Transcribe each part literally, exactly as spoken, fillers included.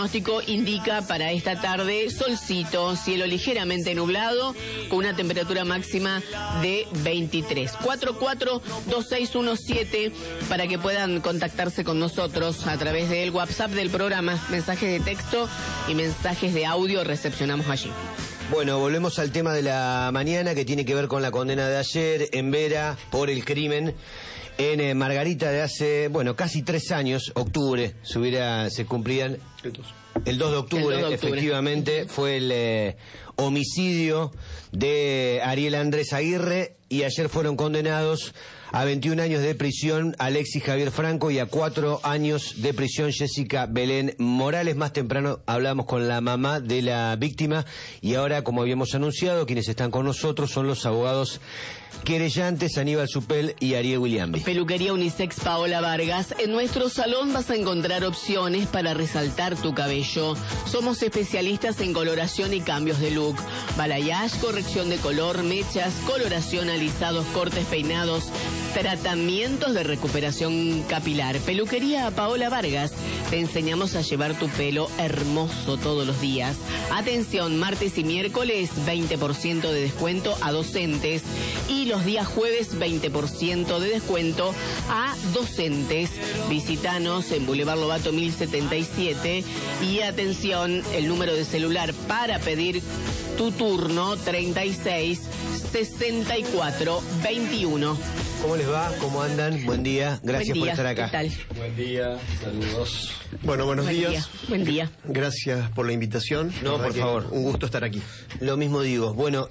pronóstico indica para esta tarde solcito, cielo ligeramente nublado, con una temperatura máxima de veintitrés. cuatro cuatro dos seis uno siete para que puedan contactarse con nosotros a través del WhatsApp del programa. Mensajes de texto y mensajes de audio recepcionamos allí. Bueno, volvemos al tema de la mañana que tiene que ver con la condena de ayer en Vera por el crimen en eh, Margarita de hace, bueno, casi tres años, octubre, se, hubiera, se cumplían... El dos de octubre, el dos de octubre. Efectivamente, fue el eh, homicidio de Ariel Andrés Aguirre y ayer fueron condenados a veintiún años de prisión Alexis Javier Franco y a cuatro años de prisión Jessica Belén Morales. Más temprano hablamos con la mamá de la víctima y ahora, como habíamos anunciado, quienes están con nosotros son los abogados querellantes Aníbal Supel y Ariel Williambi. Peluquería Unisex Paola Vargas. En nuestro salón vas a encontrar opciones para resaltar tu cabello. Somos especialistas en coloración y cambios de look. Balayage, corrección de color, mechas, coloración, alisados, cortes, peinados, tratamientos de recuperación capilar. Peluquería Paola Vargas. Te enseñamos a llevar tu pelo hermoso todos los días. Atención, martes y miércoles veinte por ciento de descuento a docentes y los días jueves veinte por ciento de descuento a docentes. Visítanos en Boulevard Lobato mil setenta y siete y atención, el número de celular para pedir tu turno treinta y seis sesenta y cuatro veintiuno. ¿Cómo les va? ¿Cómo andan? Buen día. Gracias Buen día. por estar acá. ¿Qué tal? Buen día, saludos. Bueno, buenos Buen días. día. Buen día. Gracias por la invitación. No, por favor. Un gusto estar aquí. Lo mismo digo. Bueno,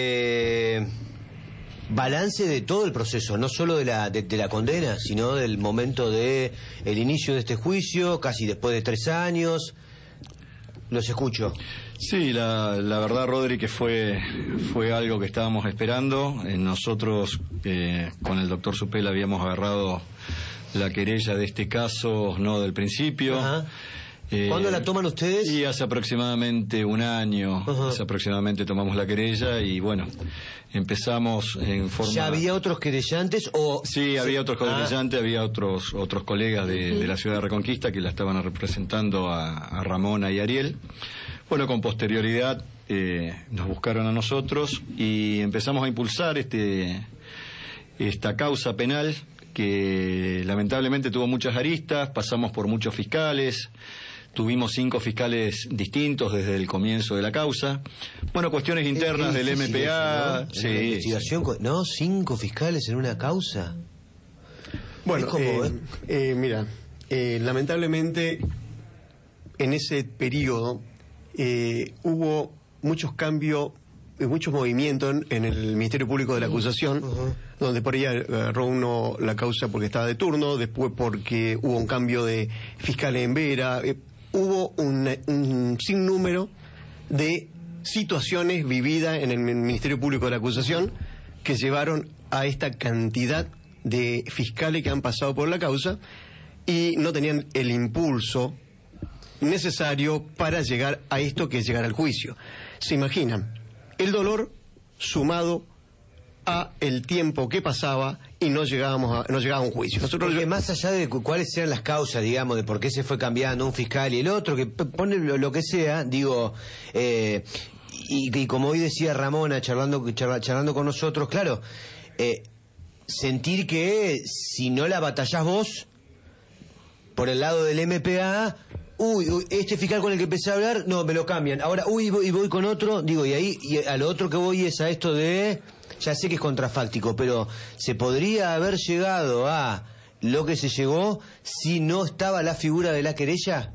eh, balance de todo el proceso, no solo de la, de, de la condena, sino del momento de el inicio de este juicio, casi después de tres años. Los escucho. Sí, la, la verdad, Rodri, que fue fue algo que estábamos esperando. Eh, nosotros, eh, con el doctor Supel, habíamos agarrado la querella de este caso, no del principio. Ajá. Eh, ¿Cuándo la toman ustedes? Y hace aproximadamente un año, Ajá. hace aproximadamente tomamos la querella y bueno, empezamos en forma... ¿Ya había otros querellantes o...? Sí, había otros Ah. querellantes, había otros otros colegas de, de la ciudad de Reconquista que la estaban representando a, a Ramona y Ariel. Bueno, con posterioridad eh, nos buscaron a nosotros y empezamos a impulsar este esta causa penal que lamentablemente tuvo muchas aristas, pasamos por muchos fiscales, tuvimos cinco fiscales distintos desde el comienzo de la causa. Bueno, cuestiones internas Es- es del M P A. difícil, ¿no? Sí, En la investigación, con- ¿no? ¿Cinco fiscales en una causa? Bueno, Es como, eh, ¿eh? eh, mira, eh, lamentablemente en ese periodo eh, hubo muchos cambios, eh, muchos movimientos en, en el Ministerio Público de la Acusación, Ujú. donde por ahí agarró uno la causa porque estaba de turno, después porque hubo un cambio de fiscal en Vera, eh, hubo un, un sinnúmero de situaciones vividas en el Ministerio Público de la Acusación que llevaron a esta cantidad de fiscales que han pasado por la causa y no tenían el impulso necesario para llegar a esto que es llegar al juicio. ¿Se imaginan? El dolor sumado a el tiempo que pasaba y no llegábamos a, no llegaba a un juicio. Nosotros Porque más allá de cu- cuáles eran las causas, digamos, de por qué se fue cambiando un fiscal y el otro, que p- pone lo, lo que sea, digo, eh, y, y como hoy decía Ramona, charlando, charla- charlando con nosotros, claro, eh, sentir que si no la batallás vos, por el lado del M P A, uy, uy, este fiscal con el que empecé a hablar, no, me lo cambian. Ahora, uy, voy, y voy con otro, digo, y ahí, y a lo otro que voy es a esto de, ya sé que es contrafáctico, pero se podría haber llegado a lo que se llegó si no estaba la figura de la querella.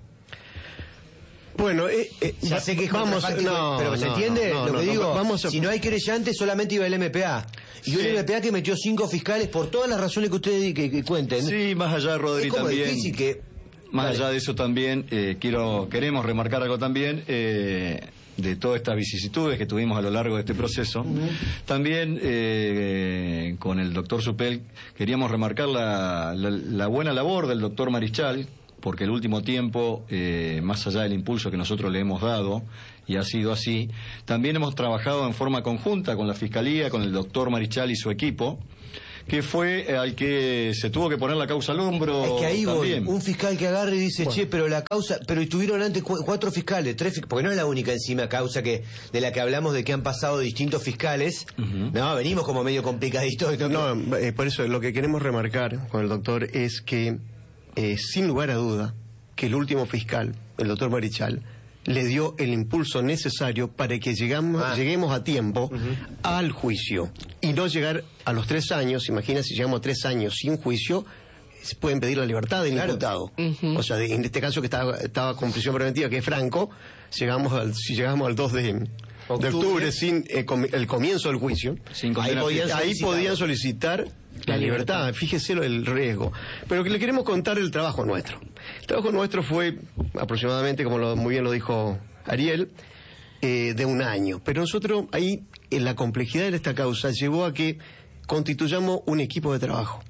Bueno, eh, eh, Ya sé que es vamos, contrafáctico, no, pero ¿se no, entiende no, lo no, que no, digo? vamos a- Si no hay querellante, solamente iba el M P A. Y un Sí. M P A que metió cinco fiscales por todas las razones que ustedes que, que cuenten. sí, más allá, Rodri, es como también. difícil que... Más Dale. allá de eso también, eh, quiero queremos remarcar algo también, eh, de todas estas vicisitudes que tuvimos a lo largo de este proceso. Uh-huh. También eh, con el doctor Supel queríamos remarcar la, la, la buena labor del doctor Marichal, porque el último tiempo, eh, más allá del impulso que nosotros le hemos dado, y ha sido así, también hemos trabajado en forma conjunta con la Fiscalía, con el doctor Marichal y su equipo, que fue al que se tuvo que poner la causa al hombro. Es que ahí voy, también. un fiscal que agarre y dice, bueno, che, pero la causa, pero estuvieron antes cu cuatro fiscales, tres fiscales, porque no es la única encima causa que de la que hablamos, de que han pasado distintos fiscales. Uh-huh. No, venimos como medio complicaditos. No, eh, por eso lo que queremos remarcar con el doctor es que, eh, sin lugar a duda, que el último fiscal, el doctor Marichal, le dio el impulso necesario para que llegamos, ah. lleguemos a tiempo uh-huh. al juicio y no llegar a los tres años. Imagina si llegamos a tres años sin juicio, se pueden pedir la libertad del claro. imputado. Uh-huh. O sea, de, en este caso que estaba, estaba con prisión preventiva, que es Franco, llegamos al, si llegamos al dos de octubre, de octubre sin eh, com, el comienzo del juicio, sin ahí, podían ahí podían solicitar la libertad. libertad. Fíjese el riesgo. Pero que le queremos contar el trabajo nuestro. El trabajo nuestro fue aproximadamente, como lo, muy bien lo dijo Ariel, eh, de un año. Pero nosotros ahí, en la complejidad de esta causa, llevó a que constituyamos un equipo de trabajo.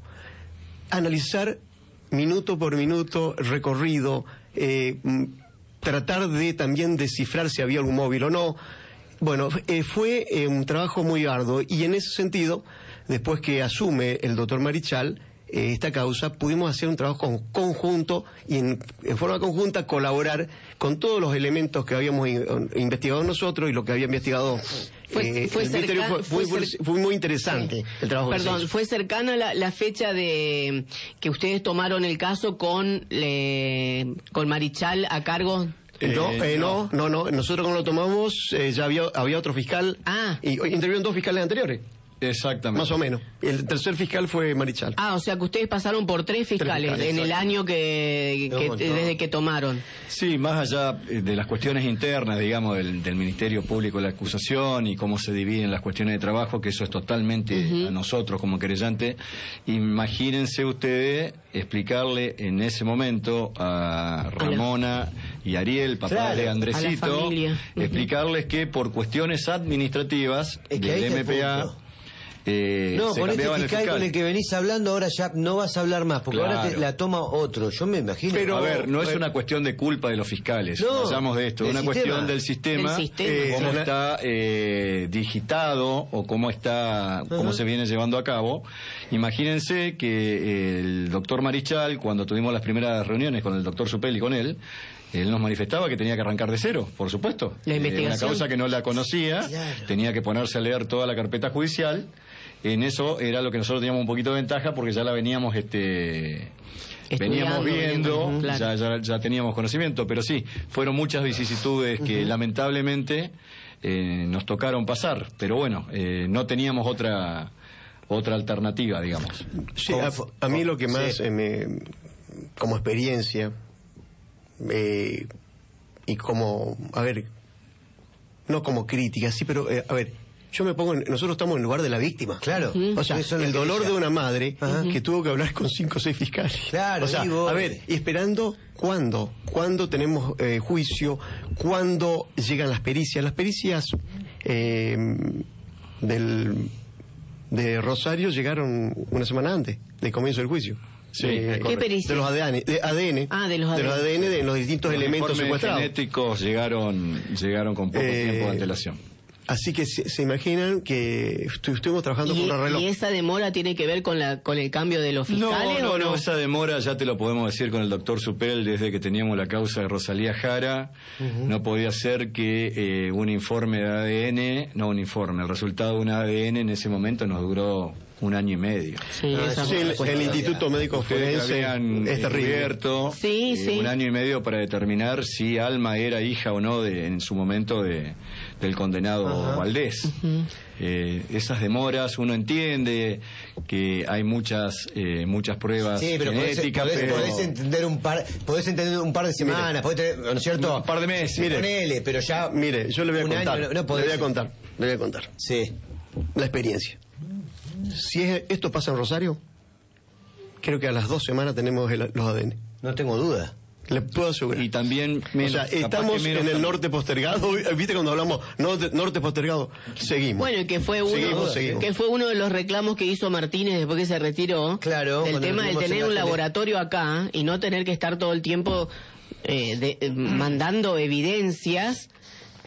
Analizar minuto por minuto, recorrido, eh, tratar de también descifrar si había algún móvil o no. Bueno, eh, fue eh, un trabajo muy arduo y en ese sentido, después que asume el doctor Marichal eh, esta causa, pudimos hacer un trabajo con, conjunto y en, en forma conjunta colaborar con todos los elementos que habíamos in, investigado nosotros y lo que había investigado fue, eh, fue, el cerca, fue, fue, fue, fue muy interesante sí. el trabajo. Perdón, fue cercana la, la fecha de que ustedes tomaron el caso con, eh, con Marichal a cargo. Eh, no, eh, no, no, no, nosotros cuando lo tomamos eh, ya había, había otro fiscal ah. y intervinieron dos fiscales anteriores. Exactamente. Más o menos. El tercer fiscal fue Marichal. Ah, o sea que ustedes pasaron por tres fiscales, tres fiscales en exacto. el año que, que no, desde que tomaron. Sí, más allá de las cuestiones internas, digamos, del, del Ministerio Público de la acusación y cómo se dividen las cuestiones de trabajo, que eso es totalmente uh-huh. a nosotros como querellante. Imagínense ustedes explicarle en ese momento a Ramona a y Ariel, papá claro, de Andresito, explicarles uh-huh. que por cuestiones administrativas es que del M P A... Eh, no, con este fiscal, fiscal con el que venís hablando ahora ya no vas a hablar más, porque claro. ahora te la toma otro, yo me imagino. Pero, a ver, no es una cuestión de culpa de los fiscales, no hablamos de esto, es una sistema. cuestión del sistema, sistema. Eh, cómo eh, está eh, digitado o cómo está, uh-huh. cómo se viene llevando a cabo. Imagínense que el doctor Marichal, cuando tuvimos las primeras reuniones con el doctor Supel y con él, él nos manifestaba que tenía que arrancar de cero, por supuesto. La investigación. Eh, una causa que no la conocía, claro. tenía que ponerse a leer toda la carpeta judicial. En eso era lo que nosotros teníamos un poquito de ventaja porque ya la veníamos este veníamos viendo, viendo claro. ya, ya, ya teníamos conocimiento, pero sí, fueron muchas vicisitudes que uh-huh. lamentablemente eh, nos tocaron pasar, pero bueno, eh, no teníamos otra otra alternativa, digamos. Sí, a, a mí lo que más sí. eh, me, como experiencia eh, y como, a ver, no como crítica, sí, pero eh, a ver, yo me pongo en, nosotros estamos en el lugar de la víctima. Claro. Uh-huh. O sea, el dolor de una madre uh-huh. que tuvo que hablar con cinco o seis fiscales. Claro. O sea, a ver, esperando cuándo, cuándo tenemos eh, juicio, cuándo llegan las pericias. Las pericias eh, del de Rosario llegaron una semana antes del comienzo del juicio. Sí, eh, ¿qué pericia? De los A D N, de A D N. Ah, de los A D N. De los A D N de los distintos los elementos secuestrados. Los genéticos llegaron, llegaron con poco eh, tiempo de antelación. Así que se, se imaginan que estu estuvimos trabajando ¿Y, con un reloj. ¿Y esa demora tiene que ver con la con el cambio de los fiscales? No, no, ¿o no? no, esa demora ya te lo podemos decir con el doctor Supel desde que teníamos la causa de Rosalía Jara. Uh-huh. No podía ser que eh, un informe de A D N, no un informe, el resultado de un A D N en ese momento nos duró un año y medio. Sí, ah, esa sí el, el Instituto Médico Forense es terrible. Sí, eh, sí. Un año y medio para determinar si Alma era hija o no de, en su momento de, del condenado uh-huh. Valdés. Uh-huh. Eh, esas demoras, uno entiende que hay muchas eh, muchas pruebas sí, pero genéticas, podés, pero... podés entender un par, podés entender un par de semanas, mire, podés tener, ¿no es cierto? Un par de meses. Mire, ponele, pero ya mire, yo le voy a contar, año, no, no le voy a contar, le voy a contar. Sí. La experiencia. Si es, esto pasa en Rosario, creo que a las dos semanas tenemos el, los A D N. No tengo duda. Le puedo asegurar. Y también menos, o sea, estamos en el también. norte postergado. ¿Viste cuando hablamos norte, norte postergado? Seguimos. Bueno, que fue uno seguimos, seguimos. que fue uno de los reclamos que hizo Martínez después que se retiró. Claro. El tema de tener un laboratorio acá y no tener que estar todo el tiempo eh, de, eh, mandando evidencias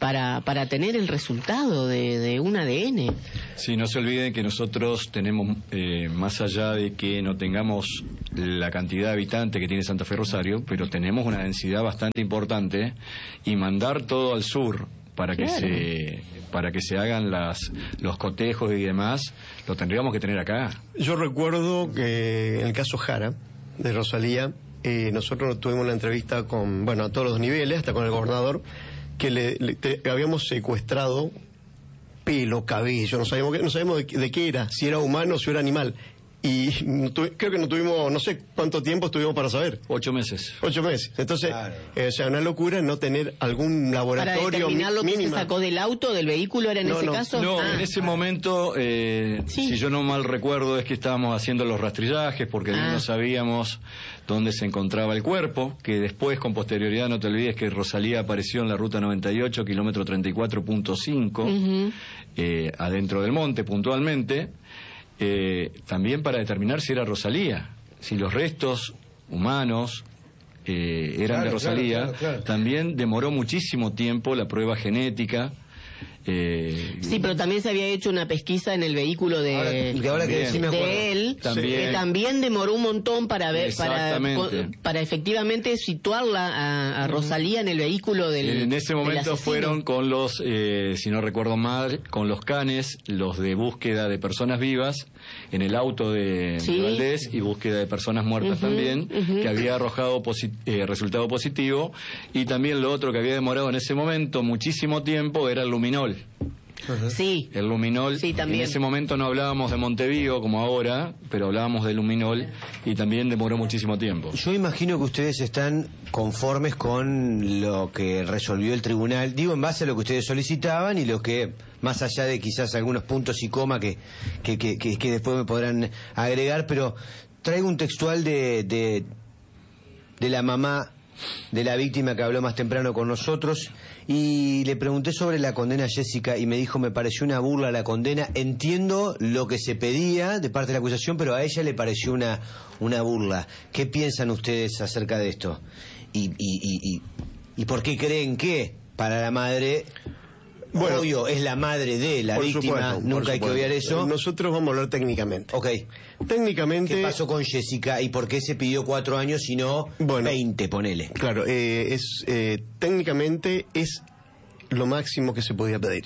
para para tener el resultado de, de un A D N. Sí, no se olviden que nosotros tenemos, eh, más allá de que no tengamos la cantidad de habitantes que tiene Santa Fe Rosario, pero tenemos una densidad bastante importante, y mandar todo al sur para que claro. se para que se hagan las los cotejos y demás, lo tendríamos que tener acá. Yo recuerdo que en el caso Jara, de Rosalía, eh, nosotros tuvimos una entrevista con, bueno, a todos los niveles, hasta con el gobernador, que le, le te, habíamos secuestrado pelo, cabello, no sabíamos, qué, no sabíamos de, de qué era, si era humano o si era animal. Y no tu, creo que no tuvimos, no sé cuánto tiempo estuvimos para saber. Ocho meses. Ocho meses. Entonces, claro. eh, o sea, una locura no tener algún laboratorio Para determinar lo que mínima. se sacó del auto, del vehículo, ¿era en No, ese no. caso? No, Ah. en ese momento, eh, Sí. si yo no mal recuerdo, es que estábamos haciendo los rastrillajes porque Ah. no sabíamos dónde se encontraba el cuerpo, que después, con posterioridad, no te olvides que Rosalía apareció en la ruta noventa y ocho, kilómetro treinta y cuatro punto cinco, Ujú. eh, adentro del monte, puntualmente, eh, también para determinar si era Rosalía, si los restos humanos eh, eran Claro, de Rosalía. claro, claro, claro. También demoró muchísimo tiempo la prueba genética. Eh, Sí, pero también se había hecho una pesquisa en el vehículo de, Ahora, que ahora que También. sí me acuerdo. de él, También. que también demoró un montón para ver, para, Exactamente. para efectivamente situarla a, a Rosalía en el vehículo del En ese del momento asesino. fueron con los, eh, si no recuerdo mal, con los canes, los de búsqueda de personas vivas, en el auto de, Sí. de Valdés, y búsqueda de personas muertas Ujú, también, ujú. que había arrojado posi- eh, resultado positivo. Y también lo otro que había demorado en ese momento muchísimo tiempo era el luminol. Sí, El luminol, Sí, también. en ese momento no hablábamos de Montevideo como ahora, pero hablábamos de luminol, y también demoró muchísimo tiempo. Yo imagino que ustedes están conformes con lo que resolvió el tribunal, digo en base a lo que ustedes solicitaban y lo que, más allá de quizás algunos puntos y coma que, que, que, que, que después me podrán agregar, pero traigo un textual de, de, de la mamá de la víctima que habló más temprano con nosotros, y le pregunté sobre la condena a Jessica y me dijo: me pareció una burla la condena, entiendo lo que se pedía de parte de la acusación, pero a ella le pareció una, una burla. ¿Qué piensan ustedes acerca de esto? ¿Y, y, y, y, y por qué creen que para la madre, Bueno, obvio, es la madre de la Por víctima, supuesto, por nunca hay que supuesto. obviar eso? Nosotros vamos a hablar técnicamente. Ok. Técnicamente, ¿Qué pasó con Jessica y por qué se pidió cuatro años y no Bueno. veinte, ponele? claro, eh, es eh, técnicamente es lo máximo que se podía pedir.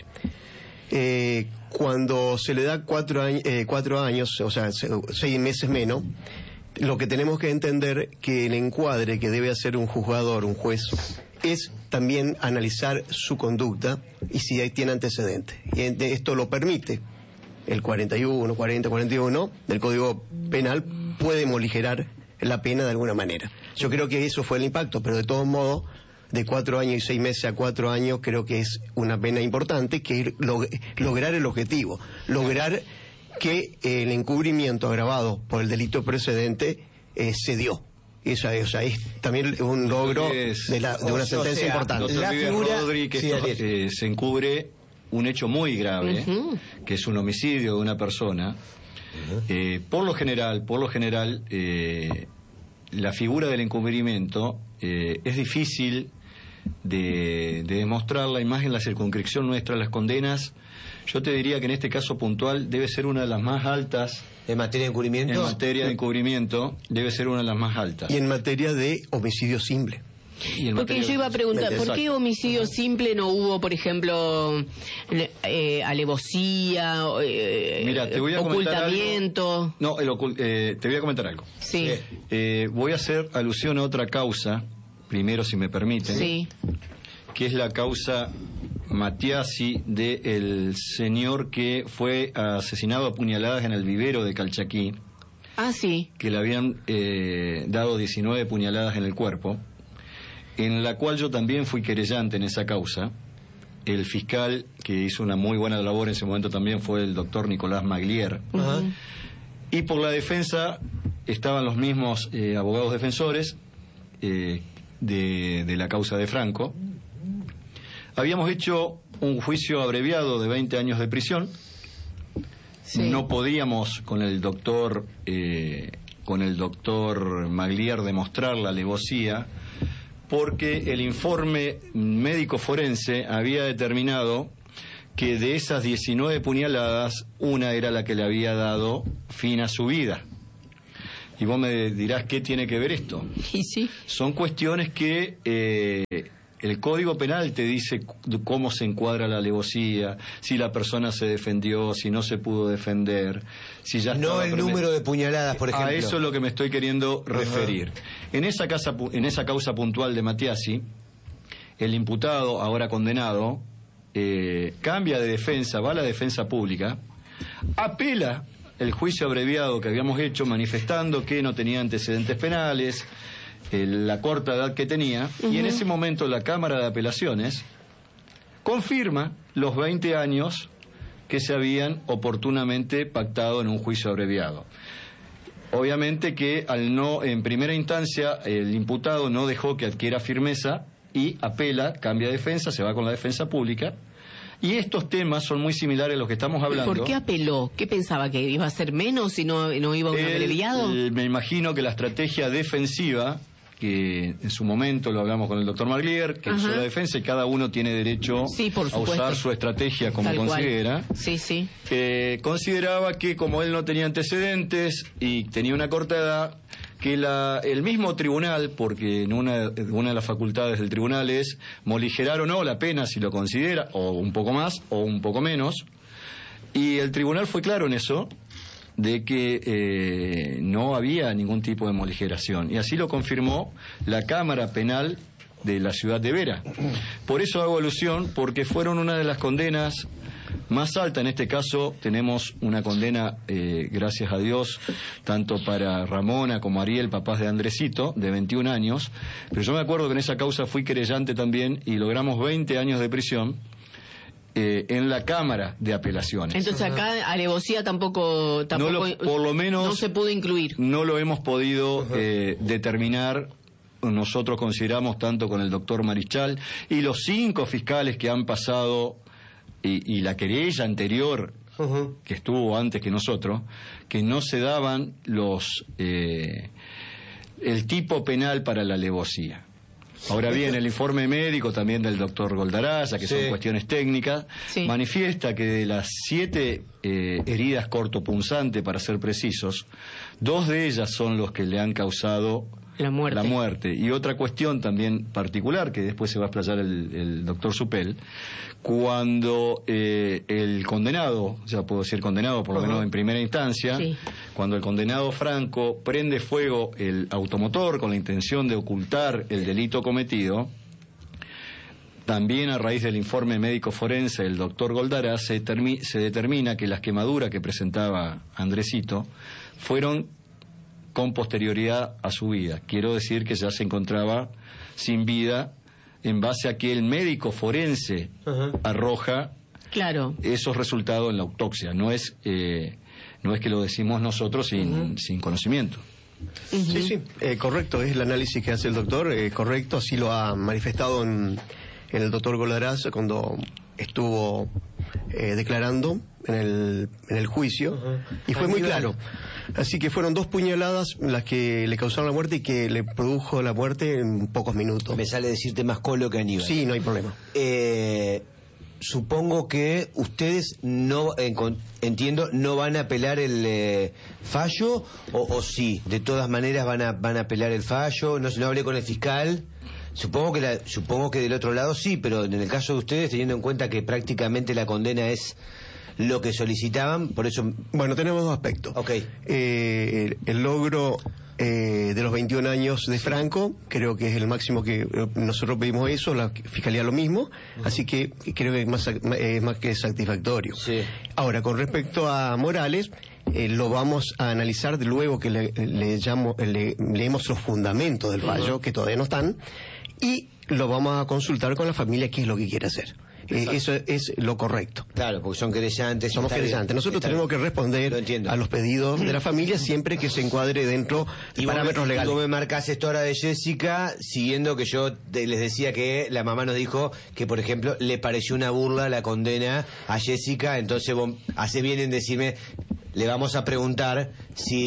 Eh, cuando se le da cuatro, años, eh, cuatro años, o sea, se- seis meses menos, lo que tenemos que entender que el encuadre que debe hacer un juzgador, un juez, es también analizar su conducta y si ahí tiene antecedentes. Y en- esto lo permite. El cuarenta y uno, cuarenta, cuarenta y uno del Código Penal puede moligerar la pena de alguna manera. Yo creo que eso fue el impacto, pero de todos modos, de cuatro años y seis meses a cuatro años, creo que es una pena importante, que es log- lograr el objetivo, lograr que el encubrimiento agravado por el delito precedente eh, se dio. Esa, o sea, es también un logro Es- de, la- de una o sea, sentencia No importante. se La olvide, figura- Rodri, que Sí, esto, Ariel. eh, se encubre un hecho muy grave, Ujú. que es un homicidio de una persona. Eh, por lo general, por lo general, eh, la figura del encubrimiento eh, es difícil de, de demostrarla, y más en la circunscripción nuestra, las condenas. Yo te diría que en este caso puntual debe ser una de las más altas ¿En materia de encubrimiento? en materia de encubrimiento, debe ser una de las más altas. Y en materia de homicidio simple. Y en Porque materia yo iba a preguntar, Exacto. ¿por qué homicidio simple no hubo, por ejemplo, eh, alevosía, eh, Mira, te voy a comentar ocultamiento? algo. No, el ocul- eh, te voy a comentar algo. Sí, Eh, voy a hacer alusión a otra causa, primero si me permiten, sí. que es la causa Matiasi del señor que fue asesinado a puñaladas en el vivero de Calchaquí, Ah, sí. que le habían eh, dado diecinueve puñaladas en el cuerpo, en la cual yo también fui querellante en esa causa. El fiscal que hizo una muy buena labor en ese momento también fue el doctor Nicolás Maglier. Ajá. Y por la defensa estaban los mismos eh, abogados defensores eh, de, de la causa de Franco. Habíamos hecho un juicio abreviado de veinte años de prisión. Sí. No podíamos con el doctor eh, con el doctor Maglier demostrar la alevosía, porque el informe médico forense había determinado que de esas diecinueve puñaladas, una era la que le había dado fin a su vida. Y vos me dirás, ¿qué tiene que ver esto? Y sí. Son cuestiones que eh, el Código Penal te dice cómo se encuadra la alevosía, si la persona se defendió, si no se pudo defender, si ya no el premeditado. número de puñaladas, por ejemplo. A eso es lo que me estoy queriendo Ajá. referir. En esa, casa, en esa causa puntual de Mattiasi, el imputado, ahora condenado, eh, cambia de defensa, va a la defensa pública, apela el juicio abreviado que habíamos hecho manifestando que no tenía antecedentes penales, eh, la corta edad que tenía, uh-huh. y en ese momento la Cámara de Apelaciones confirma los veinte años que se habían oportunamente pactado en un juicio abreviado. Obviamente que al no, en primera instancia, el imputado no dejó que adquiera firmeza y apela, cambia de defensa, se va con la defensa pública. Y estos temas son muy similares a los que estamos hablando. ¿Por qué apeló? ¿Qué pensaba? ¿Que iba a ser menos y no, no iba a un Él, abreviado? eh, me imagino que la estrategia defensiva, que en su momento lo hablamos con el doctor Marglier, que hizo la defensa y cada uno tiene derecho sí, por a usar su estrategia como Tal considera. Cual. Sí, sí. Eh, consideraba que como él no tenía antecedentes y tenía una corta edad, que la, el mismo tribunal, porque en una, una de las facultades del tribunal es moligerar o no la pena si lo considera, o un poco más o un poco menos, y el tribunal fue claro en eso, de que eh, no había ningún tipo de moligeración, y así lo confirmó la Cámara Penal de la ciudad de Vera. Por eso hago alusión, porque fueron una de las condenas más alta. En este caso tenemos una condena, eh, gracias a Dios, tanto para Ramona como Ariel, papás de Andresito, de veintiún años, pero yo me acuerdo que en esa causa fui querellante también y logramos veinte años de prisión eh, en la Cámara de Apelaciones. Entonces acá alevosía tampoco, tampoco no lo, por lo menos no se pudo incluir. No lo hemos podido eh, determinar. Nosotros consideramos, tanto con el doctor Marichal y los cinco fiscales que han pasado, y, y la querella anterior uh-huh. que estuvo antes que nosotros, que no se daban los eh, el tipo penal para la alevosía. Ahora bien, el informe médico también del doctor Goldaraya, que sí. son cuestiones técnicas, sí. manifiesta que de las siete eh, heridas cortopunzantes, para ser precisos, dos de ellas son los que le han causado La muerte. la muerte. Y otra cuestión también particular, que después se va a explayar el, el doctor Supel, cuando eh, el condenado, ya puedo decir condenado por lo uh-huh. menos en primera instancia, sí. cuando el condenado Franco prende fuego el automotor con la intención de ocultar el delito cometido, también a raíz del informe médico forense del doctor Goldará se, termi- se determina que las quemaduras que presentaba Andresito fueron con posterioridad a su vida. Quiero decir que ya se encontraba sin vida en base a que el médico forense uh-huh. arroja claro. esos resultados en la autopsia. No es eh, no es que lo decimos nosotros sin, uh-huh. sin conocimiento. Uh-huh. Sí, sí, eh, correcto, es el análisis que hace el doctor, eh, correcto, así lo ha manifestado en, en el doctor Goldarás cuando estuvo eh, declarando en el, en el juicio, uh-huh. y fue muy claro. Así que fueron dos puñaladas las que le causaron la muerte y que le produjo la muerte en pocos minutos. Me sale decirte más colo que Aníbal. Sí, no hay problema. Eh, supongo que ustedes no, entiendo, no van a apelar el eh, fallo, o, o sí, de todas maneras van a, van a apelar el fallo. No, no hablé con el fiscal. Supongo que la, supongo que del otro lado sí, pero en el caso de ustedes, teniendo en cuenta que prácticamente la condena es lo que solicitaban, por eso... Bueno, tenemos dos aspectos. Okay. Eh, el, el logro eh, de los veintiún años de Franco, creo que es el máximo que nosotros pedimos eso, la Fiscalía lo mismo, uh-huh. así que creo que es más, es más que satisfactorio. Sí. Ahora, con respecto a Morales, eh, lo vamos a analizar luego que le, le, llamo, le leemos los fundamentos del fallo, uh-huh. que todavía no están, y lo vamos a consultar con la familia qué es lo que quiere hacer. Eh, eso es lo correcto. Claro, porque son querellantes. Somos querellantes. Nosotros tenemos que responder a los pedidos de la familia siempre que se encuadre dentro de y parámetros vos, legales. Y vos me marcás esto ahora de Jessica, siguiendo que yo te, les decía que la mamá nos dijo que, por ejemplo, le pareció una burla la condena a Jessica, entonces vos hace bien en decirme, le vamos a preguntar si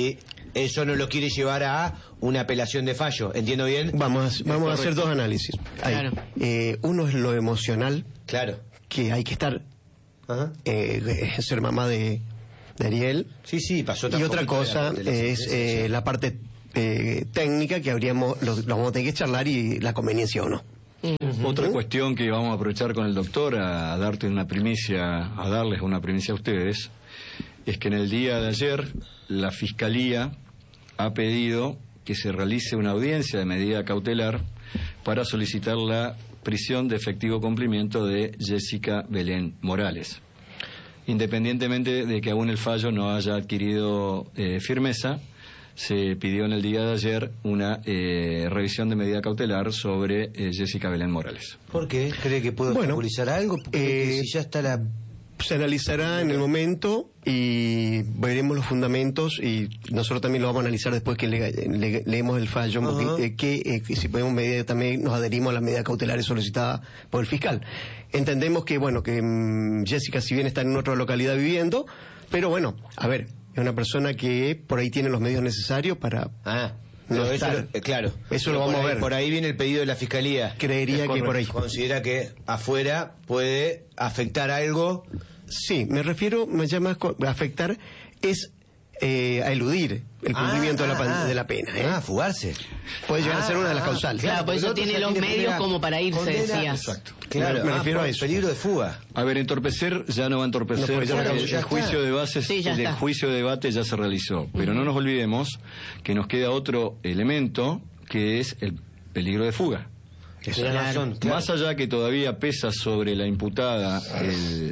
eso no lo quiere llevar a una apelación de fallo. ¿Entiendo bien? Vamos, a, vamos a hacer dos análisis. Hay, Claro. eh, uno es lo emocional, Claro. que hay que estar, Ajá. eh, ser mamá de, de Ariel. Sí, sí, pasó Y tan otra poquito de la- cosa de la es sentencia, eh, sí. la parte eh, técnica, que habríamos, lo, lo vamos a tener que charlar, y la conveniencia o no. Otra cuestión que vamos a aprovechar con el doctor a, a darte una primicia, a darles una primicia a ustedes, es que en el día de ayer la Fiscalía ha pedido que se realice una audiencia de medida cautelar para solicitar la prisión de efectivo cumplimiento de Jessica Belén Morales. Independientemente de que aún el fallo no haya adquirido eh, firmeza, se pidió en el día de ayer una eh, revisión de medida cautelar sobre eh, Jessica Belén Morales. ¿Por qué? ¿Cree que puede Bueno, obstaculizar algo? Porque eh, si ya está la... Se analizará en el momento y veremos los fundamentos, y nosotros también lo vamos a analizar después que le, le- leemos el fallo, Ajá. porque, eh, que, eh, que si podemos medir, también nos adherimos a las medidas cautelares solicitadas por el fiscal. Entendemos que, bueno, que mm, Jessica, si bien está en otra localidad viviendo, pero bueno, a ver, es una persona que por ahí tiene los medios necesarios para... Ah, No pero eso, estar. lo- eh, claro. Eso Pero lo vamos por a ahí- ver. Por ahí viene el pedido de la Fiscalía. Creería Es que por ahí. Considera que afuera puede afectar algo. Sí, me refiero, me llama a afectar, es eh, a eludir el cumplimiento Ah, de, la, pan- ah, de la pena. ¿eh? Ah, fugarse. Puede llegar a ser una de las Ah, causales. Claro, por porque eso el otro tiene ya los tiene medios primera como para irse, condena. decías. Exacto. Claro, Me ah, refiero a por eso. peligro de fuga. A ver, entorpecer ya no va a entorpecer, No, pues ya porque la el, causa ya el está. juicio de bases, Sí, ya el está. juicio de debate ya se realizó. Pero no nos olvidemos que nos queda otro elemento, que es el peligro de fuga. Tenés Claro. razón, claro. Más allá que todavía pesa sobre la imputada el,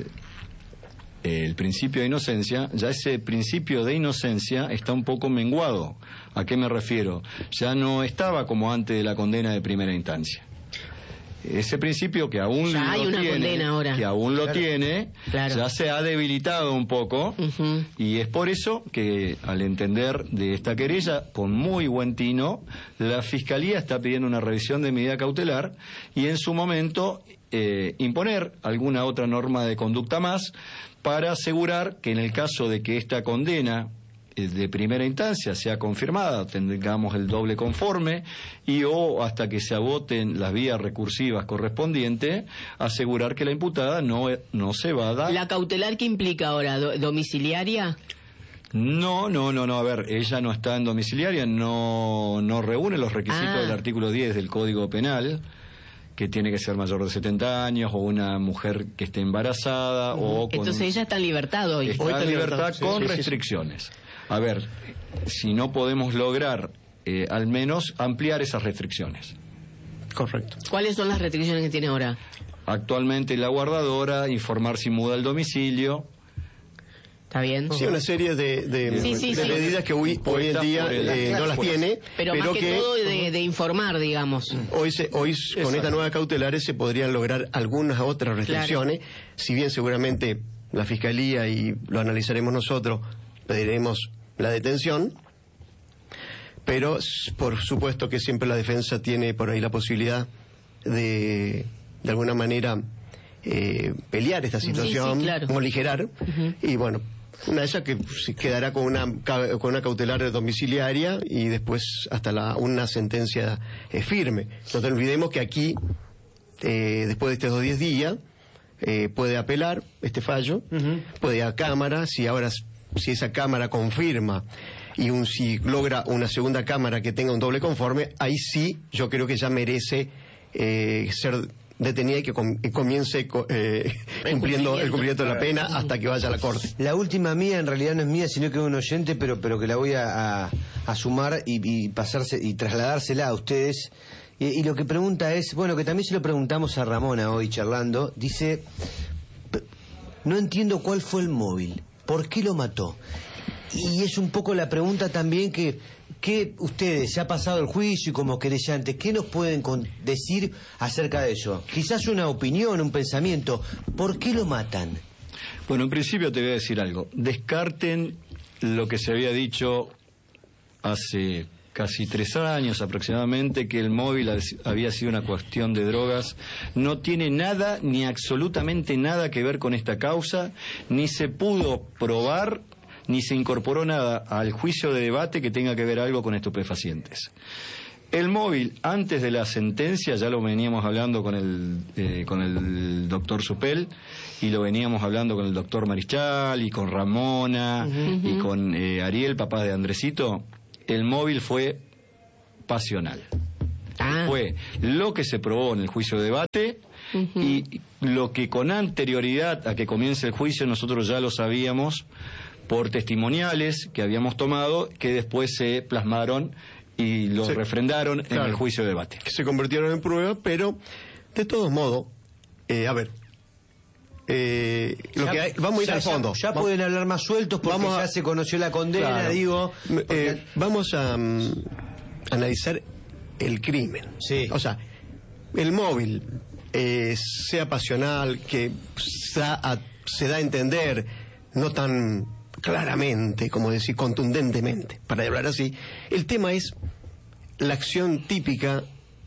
el principio de inocencia, ya ese principio de inocencia está un poco menguado. ¿A qué me refiero? Ya no estaba como antes de la condena de primera instancia. Ese principio que aún Ya lo hay una tiene, condena ahora. que aún lo Claro. tiene, Claro. ya se ha debilitado un poco, Ujú. y es por eso que, al entender de esta querella, con muy buen tino, la Fiscalía está pidiendo una revisión de medida cautelar y en su momento eh, imponer alguna otra norma de conducta más para asegurar que en el caso de que esta condena eh, de primera instancia sea confirmada, tengamos el doble conforme, y o hasta que se agoten las vías recursivas correspondientes, asegurar que la imputada no, no se va a dar. ¿La cautelar qué implica ahora? Do- ¿Domiciliaria? No, no, no, no, a ver, ella no está en domiciliaria, no, no reúne los requisitos Ah. del artículo diez del Código Penal, que tiene que ser mayor de setenta años, o una mujer que esté embarazada, o con... Entonces ella está en libertad hoy. está Hoy en está en libertad libertad, sí, con sí, sí. restricciones. A ver, si no podemos lograr eh, al menos ampliar esas restricciones. Correcto. ¿Cuáles son las restricciones que tiene ahora? Actualmente la guardadora, informar si muda el domicilio. ¿Está bien? Sí, una serie de, de, Sí, sí, de sí. medidas que hoy, hoy en día Por el- eh, no las por- tiene, Pero, más que, que todo de, de informar, digamos. hoy, se, hoy con Exacto. estas nuevas cautelares se podrían lograr algunas otras restricciones, si bien seguramente la Fiscalía, y lo analizaremos nosotros, pediremos la detención, pero s- por supuesto que siempre la defensa tiene por ahí la posibilidad de, de alguna manera, eh, pelear esta Sí, sí, situación, claro. moligerar, y bueno, una de ellas que se quedará con una, ca- con una cautelar domiciliaria y después hasta la, una sentencia eh, firme. No te olvidemos que aquí, eh, después de estos diez días, eh, puede apelar este fallo, puede ir a Cámara, si ahora, si esa Cámara confirma y un, si logra una segunda Cámara que tenga un doble conforme, ahí sí yo creo que ya merece eh, ser detenida y que com- y comience co- eh, cumpliendo el cumplimiento de la pena hasta que vaya a la Corte. La última mía en realidad no es mía, sino que es un oyente, pero pero que la voy a, a, a sumar y, y pasarse y trasladársela a ustedes. Y, y lo que pregunta es, bueno, que también se lo preguntamos a Ramona hoy charlando, dice, "P- no entiendo cuál fue el móvil, ¿por qué lo mató?" Y es un poco la pregunta también que, que ustedes, se ha pasado el juicio y como querellantes, ¿qué nos pueden con- decir acerca de eso? Quizás una opinión, un pensamiento, ¿por qué lo matan? Bueno, en principio te voy a decir algo. Descarten lo que se había dicho hace casi tres años aproximadamente, que el móvil había sido una cuestión de drogas. No tiene nada, ni absolutamente nada que ver con esta causa, ni se pudo probar ni se incorporó nada al juicio de debate que tenga que ver algo con estupefacientes. El móvil, antes de la sentencia, ya lo veníamos hablando con el eh, con el doctor Supel, y lo veníamos hablando con el doctor Marichal, y con Ramona, uh-huh. y con eh, Ariel, papá de Andresito. El móvil fue pasional. Ah. Fue lo que se probó en el juicio de debate, uh-huh. y lo que con anterioridad a que comience el juicio nosotros ya lo sabíamos por testimoniales que habíamos tomado, que después se plasmaron y lo sí. refrendaron claro. en el juicio de debate. Que se convirtieron en prueba, pero de todos modos, eh, a ver, eh, lo ya, que hay, vamos a ir ya, al fondo. Ya, ya vamos, pueden hablar más sueltos porque vamos a, ya se conoció la condena, claro. digo. Eh, vamos a um, analizar el crimen. Sí. O sea, el móvil, eh, sea pasional, que se da, a, se da a entender, no tan claramente, como decir, contundentemente, para hablar así. El tema es la acción típica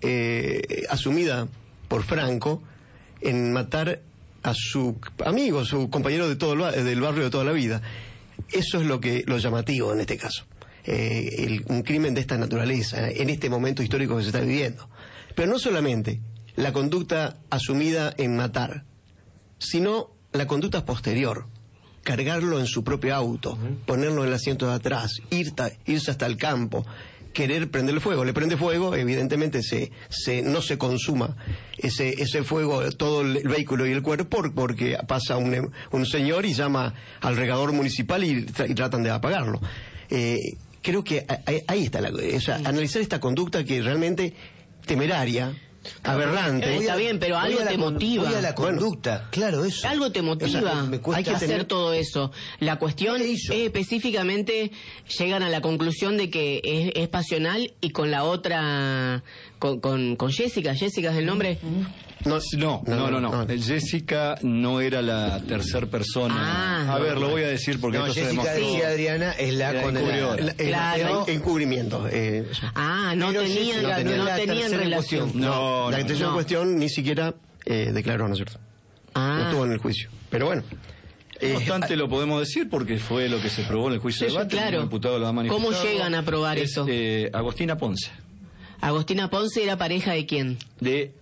eh, asumida por Franco en matar a su amigo, su compañero de todo el, del barrio de toda la vida. Eso es lo que lo llamativo en este caso. Eh, el, un crimen de esta naturaleza, en este momento histórico que se está viviendo. Pero no solamente la conducta asumida en matar, sino la conducta posterior. Cargarlo en su propio auto, uh-huh. ponerlo en el asiento de atrás, ir ta, irse hasta el campo, querer prenderle fuego. Le prende fuego, evidentemente se, se, no se consuma ese, ese fuego, todo el vehículo y el cuerpo, porque pasa un, un señor y llama al regador municipal y, tra y tratan de apagarlo. Eh, creo que ahí, ahí está la... O sea, analizar esta conducta que realmente temeraria, aberrante. Está bien, pero algo te motiva. Voy a la conducta, bueno, claro, eso. Algo te motiva. O sea, me, me Hay que hacer tener... todo eso. La cuestión es específicamente llegan a la conclusión de que es, es pasional y con la otra, con, con, con Jessica. ¿Jessica es el nombre? Uh-huh. No, no, no, no, no. no. Jessica no era la tercer persona. Ah, a no, ver, lo voy a decir porque no, esto Jessica se demostró. Sí, Adriana es la, la condenada. El, claro. el encubrimiento. Eh, ah, no tenían, no tenían, no tenían relación. No, no, la tercera no. cuestión ni siquiera eh, declaró, ¿no es cierto? Ah. No estuvo en el juicio. Pero bueno. No obstante, eh, lo podemos decir porque fue lo que se probó en el juicio de debate. Claro. El diputado lo ha manifestado. ¿Cómo llegan a probar es, eso? Eh, Agostina Ponce. ¿Agostina Ponce era pareja de quién? De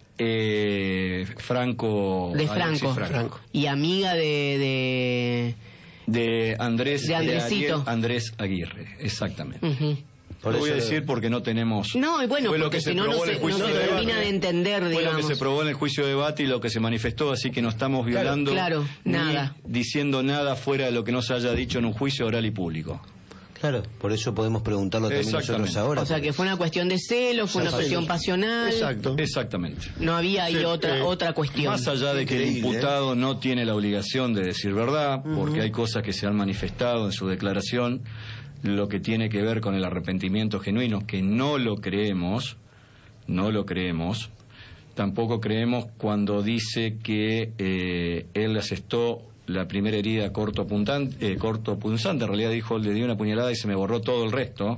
eh, Franco. De Franco. Franco. Y amiga de... De, de Andrés. De Andresito. De Ariel, Andrés Aguirre, exactamente. Uh-huh. Por lo voy a decir porque no tenemos... No, y bueno, fue porque lo que si se no, no probó se, en el juicio no se de termina debate, de entender, fue digamos. Fue lo que se probó en el juicio de debate y lo que se manifestó, así que no estamos violando... Claro, claro, nada. Diciendo nada fuera de lo que no se haya dicho en un juicio oral y público. Claro, por eso podemos preguntarlo también nosotros ahora. O sea, que fue una cuestión de celo, fue una cuestión pasional. Exacto. Exactamente. No había ahí sí, otra eh, otra cuestión. Más allá de que el imputado no tiene la obligación de decir verdad, uh-huh. porque hay cosas que se han manifestado en su declaración, lo que tiene que ver con el arrepentimiento genuino, que no lo creemos, no lo creemos, tampoco creemos cuando dice que eh, él asestó la primera herida corto, apuntante, eh, corto punzante, en realidad dijo, le di una puñalada y se me borró todo el resto.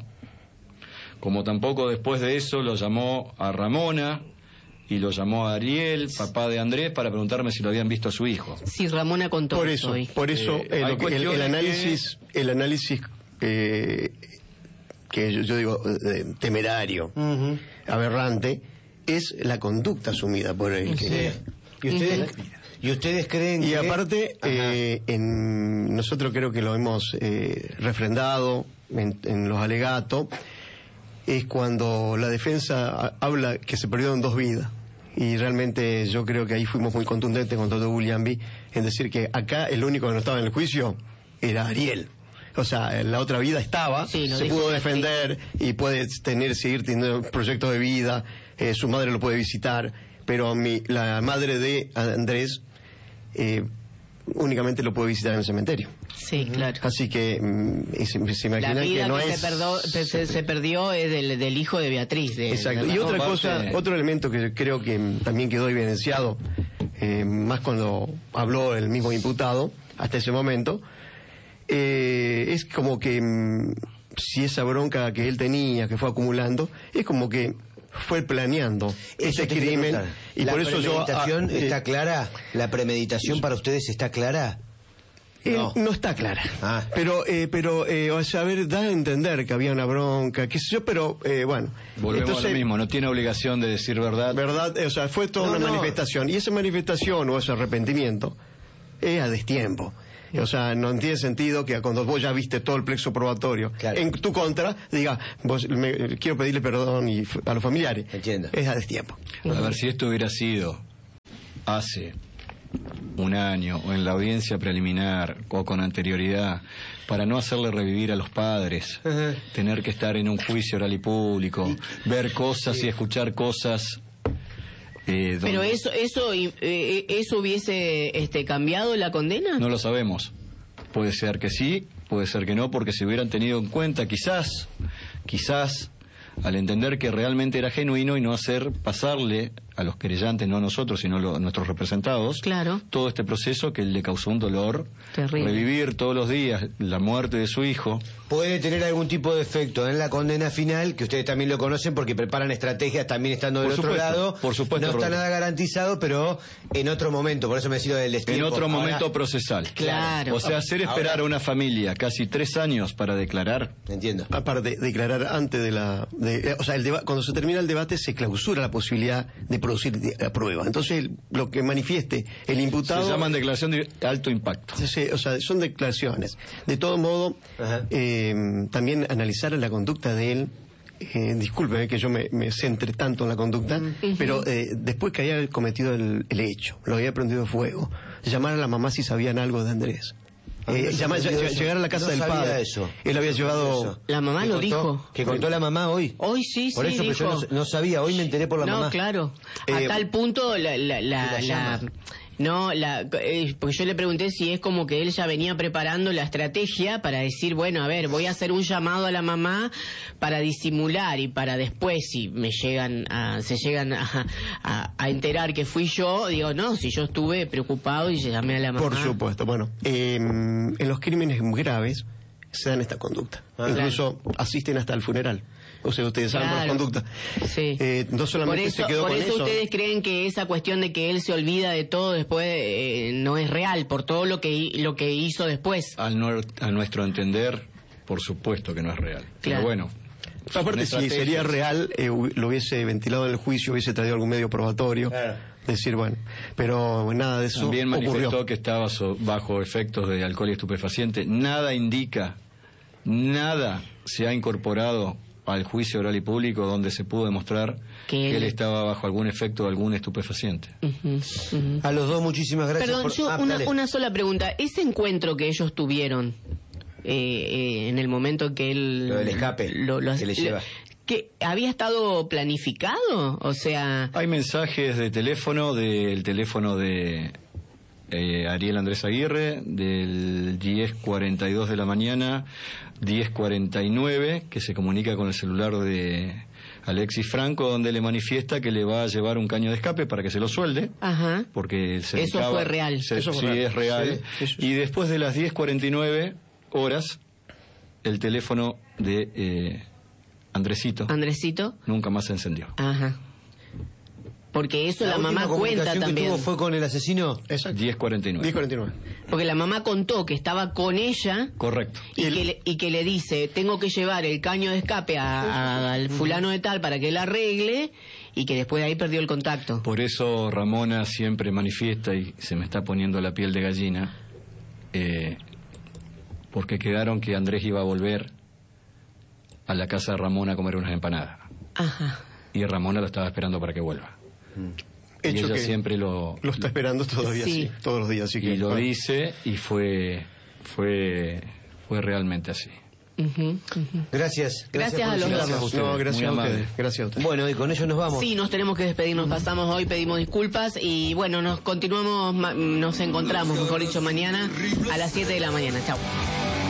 Como tampoco después de eso lo llamó a Ramona y lo llamó a Ariel, papá de Andrés, para preguntarme si lo habían visto a su hijo. Sí, Ramona contó por eso. Hoy. Por eso, eh, eh, lo, el, el análisis, que... el análisis eh, que yo, yo digo eh, temerario, uh-huh. aberrante, es la conducta asumida por el sí. que... ¿Y ustedes? Uh-huh. ¿Y ustedes creen y que...? Y aparte, eh, en, nosotros creo que lo hemos eh, refrendado en, en los alegatos, es cuando la defensa habla que se perdieron dos vidas. Y realmente yo creo que ahí fuimos muy contundentes con todo Williamby en decir que acá el único que no estaba en el juicio era Ariel. O sea, la otra vida estaba, sí, se pudo defender y puede tener, seguir teniendo proyectos de vida, eh, su madre lo puede visitar, pero mi, la madre de Andrés eh, únicamente lo puede visitar en el cementerio. Sí, claro. Así que mm, se, se imaginan la vida que no que es... Se, perdó, se, se perdió es del, del hijo de Beatriz. De, Exacto. De y otra parte... cosa, otro elemento que creo que también quedó evidenciado, eh, más cuando habló el mismo imputado, hasta ese momento, eh, es como que mm, si esa bronca que él tenía, que fue acumulando, es como que fue planeando ese crimen. Y ¿La por eso yo... premeditación ah, eh, está clara? ¿La premeditación para ustedes está clara? Eh, No. no está clara. Ah. Pero, eh, pero eh, o sea, a ver, da a entender que había una bronca, qué sé yo, pero eh, bueno. Volvemos Entonces, a lo mismo, no tiene obligación de decir verdad. ¿verdad? Eh, O sea, fue toda No, una no. manifestación. Y esa manifestación o ese arrepentimiento es a destiempo. O sea, no tiene sentido que cuando vos ya viste todo el plexo probatorio Claro. en tu contra, diga, vos me- quiero pedirle perdón y, f- a los familiares. Entiendo. Es a destiempo. A ver, si esto hubiera sido hace un año o en la audiencia preliminar o con anterioridad, para no hacerle revivir a los padres, Ajá. tener que estar en un juicio oral y público, ver cosas y escuchar cosas. eh, donde- Pero eso, eso, eh, eso hubiese este, cambiado la condena. No lo sabemos. Puede ser que sí, puede ser que no, porque si hubieran tenido en cuenta, quizás, quizás, al entender que realmente era genuino y no hacer pasarle a los querellantes, no a nosotros, sino a nuestros representados, Claro. todo este proceso que le causó un dolor, Terrible. revivir todos los días la muerte de su hijo. Puede tener algún tipo de efecto en la condena final, que ustedes también lo conocen porque preparan estrategias también estando del Por otro supuesto, lado. por supuesto, No está Roberto. nada garantizado, pero en otro momento, por eso me decido del destino. En otro Ahora- momento procesal. Claro. O sea, hacer esperar Ahora- a una familia casi tres años para declarar. Entiendo. Aparte, declarar antes de la... de- eh, o sea, el deba- cuando se termina el debate se clausura la posibilidad de producir de- la prueba. Entonces, el- lo que manifieste el imputado... Se llaman declaración de alto impacto. se- o sea, son declaraciones. De todo modo, Ajá. eh, también analizar la conducta de él. Eh, disculpe eh, que yo me, me centre tanto en la conducta, pero eh, después que haya cometido el, el hecho, lo había prendido fuego, llamar a la mamá si sabían algo de Andrés. A mí Eh, me llamar- sorprendió ll- eso. llegar a la casa No del sabía padre. eso. Él había No llevado... sabía eso. La mamá Que lo contó- dijo. Que contó la mamá hoy. Hoy sí, Por sí, eso, pero yo dijo. no, no sabía, hoy me enteré por la no, mamá. claro. A Eh, tal punto la, la, la, Y la la- llama. no, la, eh, porque yo le pregunté si es como que él ya venía preparando la estrategia para decir, bueno, a ver, voy a hacer un llamado a la mamá para disimular y para después, si me llegan a, se llegan a, a, a enterar que fui yo, digo, no, si yo estuve preocupado y llamé a la mamá. Por supuesto, bueno, eh, en los crímenes graves se dan esta conducta. Ah, Incluso asisten hasta el funeral. O sea, ustedes saben por la Claro. conducta. Sí. Eh, no Por solamente eso, se quedó por con eso eso. ustedes creen que esa cuestión de que él se olvida de todo después eh, no es real, por todo lo que hi- lo que hizo después. Al no- a nuestro entender, por supuesto que no es real. Claro. Pero bueno. Aparte, son si sería estrategias. real, eh, hu- lo hubiese ventilado en el juicio, hubiese traído algún medio probatorio. Claro. Decir, bueno, pero nada de eso También manifestó ocurrió. que estaba so- bajo efectos de alcohol y estupefaciente. Nada indica, nada se ha incorporado al juicio oral y público donde se pudo demostrar Que que él- él estaba bajo algún efecto de algún estupefaciente. Ujú, ujú. A los dos, muchísimas gracias. Perdón, por- yo Ah, una, dale. una sola pregunta. Ese encuentro que ellos tuvieron eh, eh, en el momento que él... Lo del escape, lo- lo- que le lleva. que ¿había estado planificado? O sea... Hay mensajes de teléfono, del teléfono de eh, Ariel Andrés Aguirre, del diez cuarenta y dos de la mañana, diez cuarenta y nueve, que se comunica con el celular de Alexis Franco, donde le manifiesta que le va a llevar un caño de escape para que se lo suelde. Ajá. Porque se Eso dedicaba- fue real. se- Eso fue sí, real. es real. Sí, sí, sí. Y después de las diez cuarenta y nueve horas, el teléfono de eh, Andresito Andresito. nunca más se encendió. Ajá. Porque eso la, última mamá cuenta comunicación que también. tuvo fue con el asesino. Exacto. diez cuarenta y nueve. diez cuarenta y nueve. Porque la mamá contó que estaba con ella Correcto. y, Y el- que le, y que le dice, tengo que llevar el caño de escape a- a- al fulano de tal para que él arregle, y que después de ahí perdió el contacto. Por eso Ramona siempre manifiesta, y se me está poniendo la piel de gallina, eh, porque quedaron que Andrés iba a volver a la casa de Ramona a comer unas empanadas. Ajá. Y Ramona lo estaba esperando para que vuelva. Y Hecho ella que siempre lo, lo está esperando todavía, Sí. sí, todos los días. Así que, y lo bueno. dice, y fue, fue, fue realmente así. Ujú, ujú. Gracias. Gracias por a los su dos. llamada. ustedes, No, gracias muy a amable. ustedes. Gracias a ustedes. Bueno, y con ello nos vamos. Sí, nos tenemos que despedir, nos pasamos hoy, pedimos disculpas y bueno, nos continuamos, ma- nos encontramos, mejor dicho, mañana a las siete de la mañana. Chao.